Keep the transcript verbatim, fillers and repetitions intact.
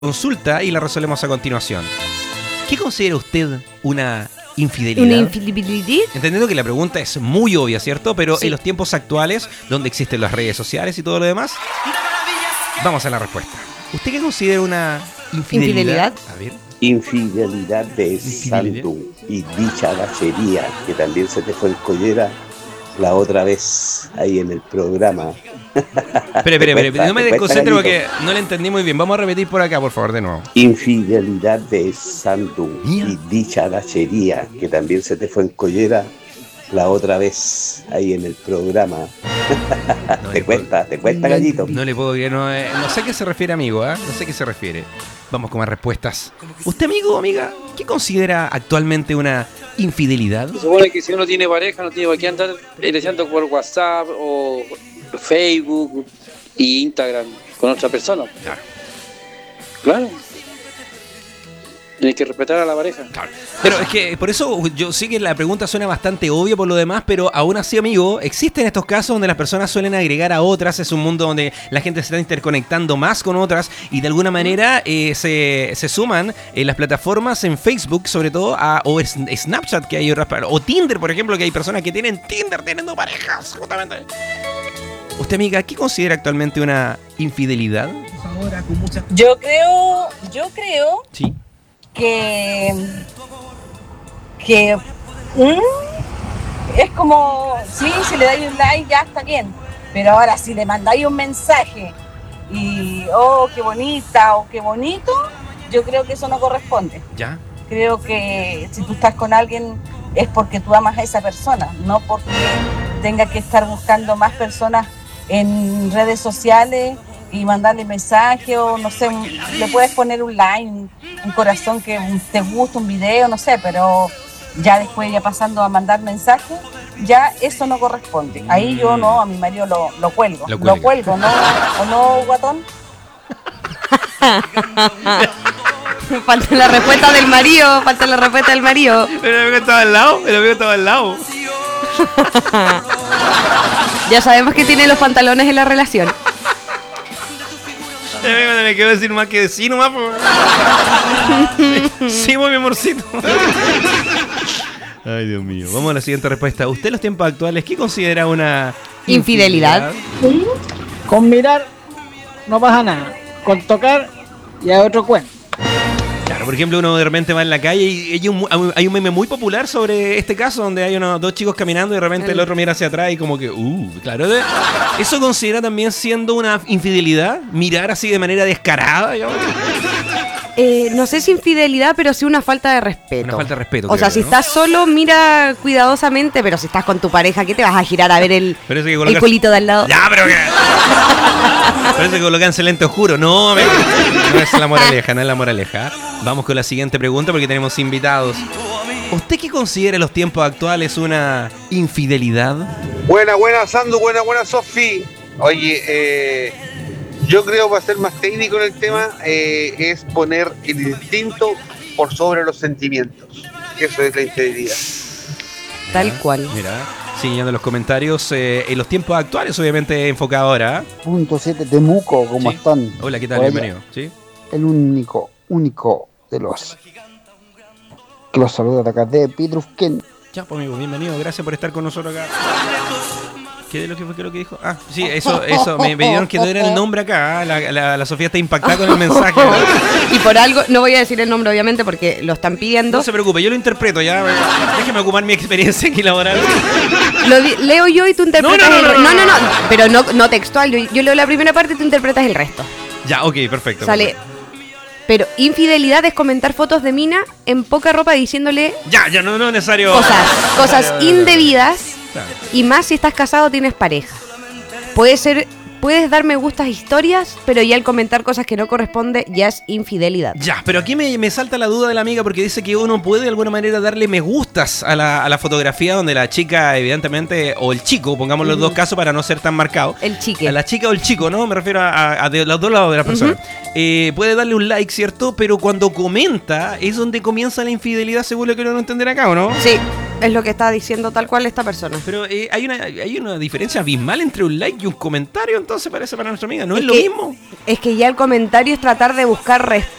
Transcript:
consulta y la resolvemos a continuación. ¿Qué considera usted una infidelidad? ¿Una infidelidad? Entendiendo que la pregunta es muy obvia, ¿cierto? Pero Sí. en los tiempos actuales, donde existen las redes sociales y todo lo demás, vamos a la respuesta. ¿Usted qué considera una infidelidad? ¿Infidelidad? A ver. Infidelidad de Infidelidad. santo y dicha gachería, que también se te fue en collera la otra vez ahí en el programa. Espere, espere, espere, cuesta, no me te cuesta, desconcentre Gallito. porque no le entendí muy bien. Vamos a repetir por acá, por favor, de nuevo. Infidelidad de santo Mía. y dicha gachería, que también se te fue en collera la otra vez ahí en el programa. No te le cuesta, te cuesta, puedo- Gallito. No le puedo creer, no, eh, no sé a qué se refiere, amigo, ¿eh? No sé a qué se refiere. Vamos con más respuestas. ¿Usted, amigo o amiga, qué considera actualmente una infidelidad? Se supone que si uno tiene pareja, no tiene por qué andar deseando por WhatsApp o Facebook y Instagram con otra persona. Claro. Claro. Tienes que respetar a la pareja. Pero es que por eso yo sé que la pregunta suena bastante obvia por lo demás, pero aún así, amigo, existen estos casos donde las personas suelen agregar a otras. Es un mundo donde la gente se está interconectando más con otras y de alguna manera eh, se, se suman en las plataformas en Facebook, sobre todo, a, o es- Snapchat, que hay otras, o Tinder, por ejemplo, que hay personas que tienen Tinder teniendo parejas, justamente. Usted, amiga, ¿qué considera actualmente una infidelidad? Yo creo, yo creo Sí. que, que mm, es como, sí, si le dais un like ya está bien, pero ahora si le mandáis un mensaje y, oh, qué bonita o qué bonito, yo creo que eso no corresponde. ¿Ya? Creo que si tú estás con alguien es porque tú amas a esa persona, no porque tenga que estar buscando más personas en redes sociales y mandarle mensajes o no sé, un- le puedes poner un like, un, un corazón que te gusta, un video, no sé, pero ya después ya pasando a mandar mensajes, ya eso no corresponde. Ahí yo no, a mi marido lo, lo cuelgo, Lo lo, cuelga. cuelgo, ¿no? ¿O no, guatón? Falta la respuesta del marido, falta la respuesta del marido. El amigo estaba al lado, el amigo estaba al lado. Ya sabemos que tiene los pantalones en la relación. El amigo no me quiero decir más que sí nomás, por Sí, sí, voy, mi amorcito. Ay, Dios mío. Vamos a la siguiente respuesta. ¿Usted en los tiempos actuales qué considera una Infidelidad. Con mirar no pasa nada. Con tocar ya es otro cuento. Claro, por ejemplo, uno de repente va en la calle y hay un, hay un meme muy popular sobre este caso donde hay unos dos chicos caminando y de repente el otro mira hacia atrás y como que, uh, claro. de- ¿Eso considera también siendo una infidelidad? ¿Mirar así de manera descarada, digamos? Eh, no sé si infidelidad, pero sí una falta de respeto. Una falta de respeto, O sea, creo, si ¿no? estás solo, mira cuidadosamente, pero si estás con tu pareja, ¿qué te vas a girar a ver el, Parece que el colocar- culito de al lado? Ya, pero que... Parece que colocanse lente oscuro. No, amigo. No es la moraleja, no es la moraleja. Vamos con la siguiente pregunta porque tenemos invitados. ¿Usted qué considera en los tiempos actuales una infidelidad? Buena, buena, Sandu, buena, buena, Sofi. Oye, eh, yo creo, para ser más técnico en el tema, eh, es poner el instinto por sobre los sentimientos. Eso es la infidelidad. Tal cual. Mira, siguiendo los comentarios, eh, en los tiempos actuales, obviamente enfocado ahora. Punto siete Temuco, ¿cómo Sí. están? Hola, ¿qué tal? Oye, Bienvenido. ¿Sí? El único, único de los que los saluda de acá de Pitrufken. Ya, pues amigo, bienvenido. Gracias por estar con nosotros acá. ¿Qué de lo que fue qué es lo que dijo? Ah, sí, eso, eso. Me pidieron que diera el nombre acá. ¿ah? La, la, la Sofía está impactada con el mensaje. ¿no? Y por algo, no voy a decir el nombre obviamente porque lo están pidiendo. No se preocupe, yo lo interpreto ya. Déjeme ocupar mi experiencia aquí laboral. Lo di- leo yo y tú interpretas No, no, no, el re- no, no, no, no, no, pero no, no textual. Yo, yo leo la primera parte y tú interpretas el resto. Ya, ok, perfecto. Sale. perfecto. Pero infidelidad es comentar fotos de mina en poca ropa diciéndole Ya, ya, no, no es necesario. cosas, cosas Ya, ya, ya, ya. indebidas. Claro. Y más si estás casado o tienes pareja. Puede ser, puedes dar me gustas a historias, pero ya el comentar cosas que no corresponde ya es infidelidad. Ya, pero aquí me, me salta la duda de la amiga porque dice que uno puede de alguna manera darle me gustas a la, a la fotografía donde la chica, evidentemente, o el chico, pongamos los dos casos para no ser tan marcado. El chique. A la chica o el chico, ¿no? Me refiero a, a- a de los dos lados de la persona. Eh, puede darle un like, ¿cierto? Pero cuando comenta es donde comienza la infidelidad, según lo que uno no entender acá, ¿o no? Sí, Es lo que está diciendo tal cual esta persona. Pero eh, hay, una, hay una diferencia abismal entre un like y un comentario, entonces parece para nuestra amiga. ¿No es, Es lo que- mismo? Es que ya el comentario es tratar de buscar res-